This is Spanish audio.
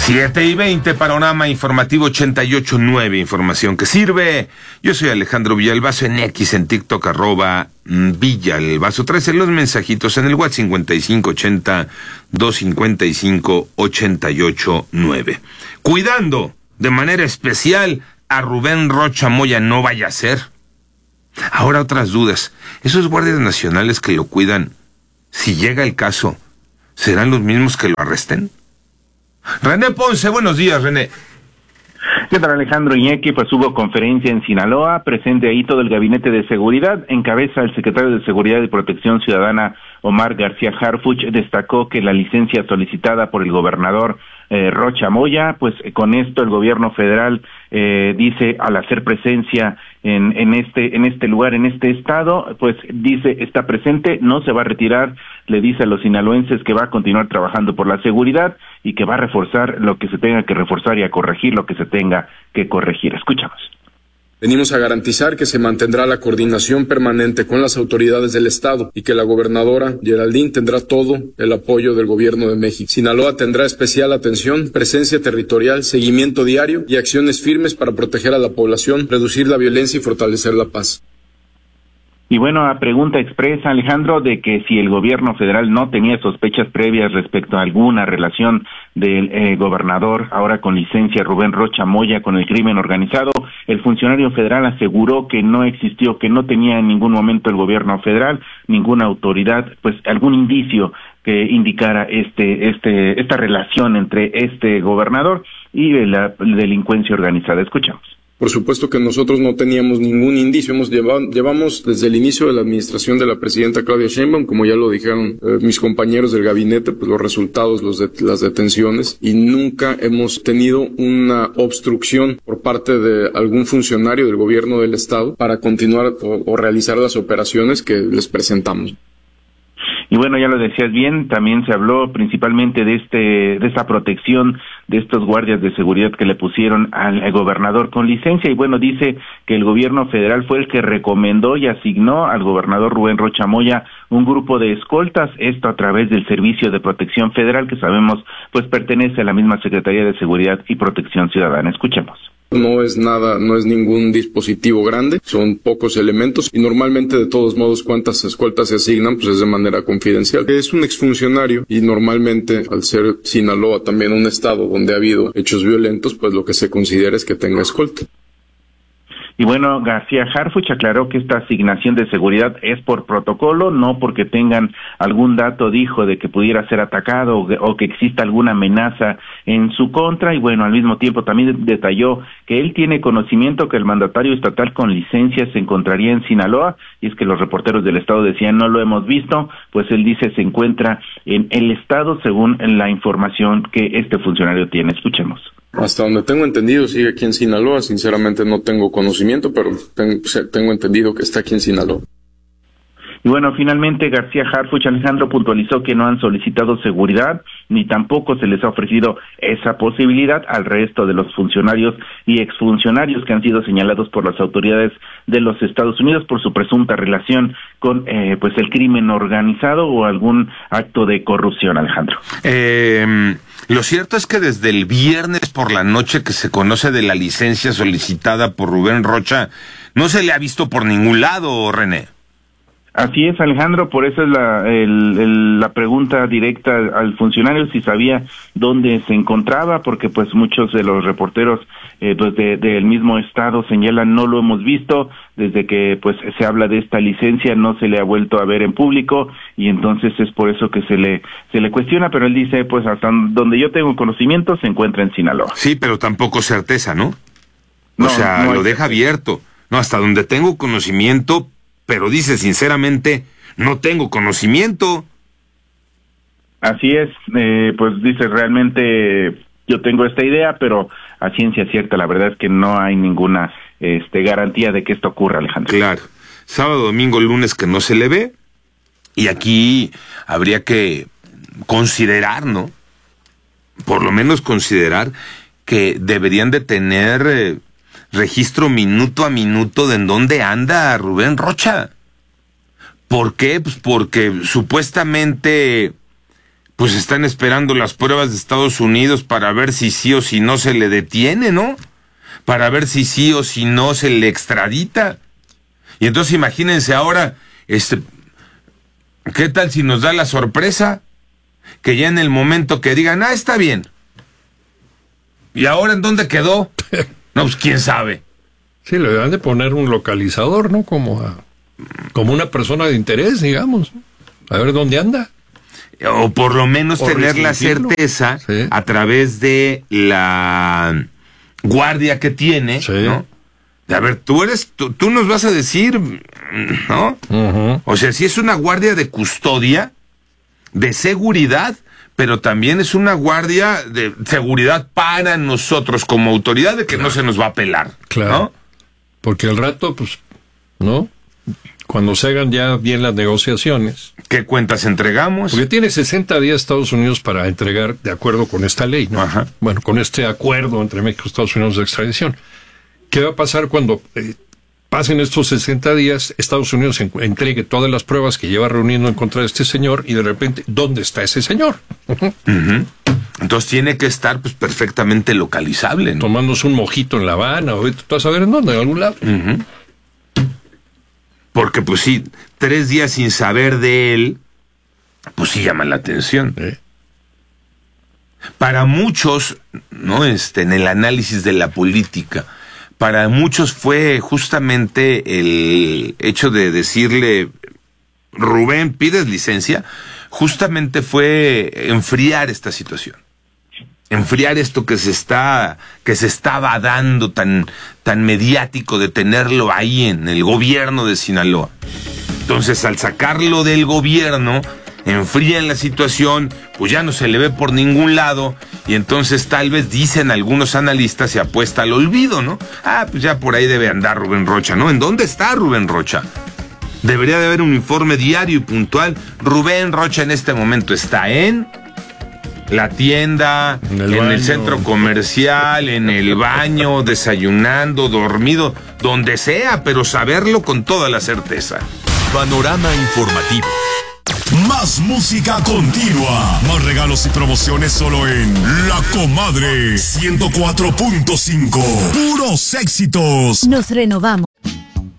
7:20, Panorama Informativo 88.9, información que sirve. Yo soy Alejandro Villalbazo, en X, en TikTok, @Villalbazo. 13 los mensajitos en el WhatsApp 5580-255-889. Cuidando de manera especial a Rubén Rocha Moya, no vaya a ser. Ahora otras dudas. Esos guardias nacionales que lo cuidan, si llega el caso, ¿serán los mismos que lo arresten? René Ponce, buenos días, René. ¿Qué tal, Alejandro? Iñaki, pues hubo conferencia en Sinaloa, presente ahí todo el gabinete de seguridad, encabeza el secretario de Seguridad y Protección Ciudadana, Omar García Harfuch, destacó que la licencia solicitada por el gobernador Rocha Moya, pues con esto el gobierno federal dice, al hacer presencia en este lugar, en este estado, pues dice, está presente, no se va a retirar, le dice a los sinaloenses que va a continuar trabajando por la seguridad y que va a reforzar lo que se tenga que reforzar y a corregir lo que se tenga que corregir. Escuchamos. Venimos a garantizar que se mantendrá la coordinación permanente con las autoridades del Estado y que la gobernadora Geraldine tendrá todo el apoyo del Gobierno de México. Sinaloa tendrá especial atención, presencia territorial, seguimiento diario y acciones firmes para proteger a la población, reducir la violencia y fortalecer la paz. Y bueno, a pregunta expresa, Alejandro, de que si el gobierno federal no tenía sospechas previas respecto a alguna relación del gobernador, ahora con licencia, Rubén Rocha Moya, con el crimen organizado, el funcionario federal aseguró que no existió, que no tenía en ningún momento el gobierno federal, ninguna autoridad, pues algún indicio que indicara esta relación entre este gobernador y la delincuencia organizada. Escuchamos. Por supuesto que nosotros no teníamos ningún indicio. Llevamos desde el inicio de la administración de la presidenta Claudia Sheinbaum, como ya lo dijeron mis compañeros del gabinete, pues los resultados, las detenciones, y nunca hemos tenido una obstrucción por parte de algún funcionario del gobierno del estado para continuar o realizar las operaciones que les presentamos. Y bueno, ya lo decías bien, también se habló principalmente de esta protección de estos guardias de seguridad que le pusieron al gobernador con licencia, y bueno, dice que el gobierno federal fue el que recomendó y asignó al gobernador Rubén Rocha Moya un grupo de escoltas, esto a través del Servicio de Protección Federal, que sabemos pues pertenece a la misma Secretaría de Seguridad y Protección Ciudadana. Escuchemos. No es ningún dispositivo grande, son pocos elementos y normalmente de todos modos cuántas escoltas se asignan pues es de manera confidencial. Es un exfuncionario y normalmente al ser Sinaloa también un estado donde ha habido hechos violentos, pues lo que se considera es que tenga escolta. Y bueno, García Harfuch aclaró que esta asignación de seguridad es por protocolo, no porque tengan algún dato, dijo, de que pudiera ser atacado o que exista alguna amenaza en su contra. Y bueno, al mismo tiempo también detalló que él tiene conocimiento que el mandatario estatal con licencia se encontraría en Sinaloa, y es que los reporteros del estado decían no lo hemos visto, pues él dice se encuentra en el estado según la información que este funcionario tiene. Escuchemos. Hasta donde tengo entendido sigue aquí en Sinaloa, sinceramente no tengo conocimiento, pero tengo entendido que está aquí en Sinaloa. Y bueno, finalmente García Harfuch, Alejandro, puntualizó que no han solicitado seguridad, ni tampoco se les ha ofrecido esa posibilidad al resto de los funcionarios y exfuncionarios que han sido señalados por las autoridades de los Estados Unidos por su presunta relación con pues el crimen organizado o algún acto de corrupción, Alejandro. Lo cierto es que desde el viernes por la noche que se conoce de la licencia solicitada por Rubén Rocha, no se le ha visto por ningún lado, René. Así es, Alejandro, por eso es la pregunta directa al funcionario, si sabía dónde se encontraba, porque pues muchos de los reporteros pues del mismo estado señalan no lo hemos visto, desde que pues se habla de esta licencia no se le ha vuelto a ver en público, y entonces es por eso que se le cuestiona, pero él dice pues hasta donde yo tengo conocimiento se encuentra en Sinaloa. Sí, pero tampoco certeza, ¿no? No, o sea, no lo deja abierto. No, hasta donde tengo conocimiento, pero dice sinceramente, no tengo conocimiento. Así es, pues dice realmente yo tengo esta idea, pero a ciencia cierta la verdad es que no hay ninguna garantía de que esto ocurra, Alejandro. Claro, sábado, domingo, lunes que no se le ve, y aquí habría que considerar, ¿no? Por lo menos considerar que deberían de tener registro minuto a minuto de en dónde anda Rubén Rocha. ¿Por qué? Pues porque supuestamente pues están esperando las pruebas de Estados Unidos para ver si sí o si no se le detiene, ¿no? Para ver si sí o si no se le extradita. Y entonces imagínense ahora, ¿qué tal si nos da la sorpresa? Que ya en el momento que digan, está bien. ¿Y ahora en dónde quedó? No, pues quién sabe. Sí, le dan de poner un localizador, ¿no? Como una persona de interés, digamos. A ver dónde anda. O por lo menos tener la certeza, sí, a través de la guardia que tiene, sí, ¿no? De, a ver, tú nos vas a decir, ¿no? Uh-huh. O sea, sí es una guardia de custodia, de seguridad, pero también es una guardia de seguridad para nosotros como autoridad, de que no se nos va a pelar, claro, ¿no? Porque al rato, pues, ¿no? Cuando se hagan ya bien las negociaciones. ¿Qué cuentas entregamos? Porque tiene 60 días Estados Unidos para entregar, de acuerdo con esta ley, ¿no? Ajá. Bueno, con este acuerdo entre México y Estados Unidos de extradición. ¿Qué va a pasar cuando pasen estos 60 días, Estados Unidos entregue todas las pruebas que lleva reuniendo en contra de este señor y de repente, ¿dónde está ese señor? Uh-huh. Entonces tiene que estar pues perfectamente localizable, ¿no? Tomándose un mojito en La Habana, o tú vas a ver en dónde, en algún lado. Uh-huh. Porque pues sí, 3 días sin saber de él, pues sí llama la atención. Para muchos, ¿no? En el análisis de la política, para muchos fue justamente el hecho de decirle, Rubén, ¿pides licencia? Justamente fue enfriar esta situación. Enfriar esto que se estaba dando tan mediático, de tenerlo ahí en el gobierno de Sinaloa. Entonces, al sacarlo del gobierno, enfrían la situación, pues ya no se le ve por ningún lado, y entonces tal vez dicen algunos analistas, se apuesta al olvido, ¿no? Pues ya por ahí debe andar Rubén Rocha, ¿no? ¿En dónde está Rubén Rocha? Debería de haber un informe diario y puntual. Rubén Rocha en este momento está en la tienda, en el centro comercial, en el baño, desayunando, dormido, donde sea, pero saberlo con toda la certeza. Panorama informativo. Más música continua. Más regalos y promociones solo en La Comadre 104.5. Puros éxitos. Nos renovamos.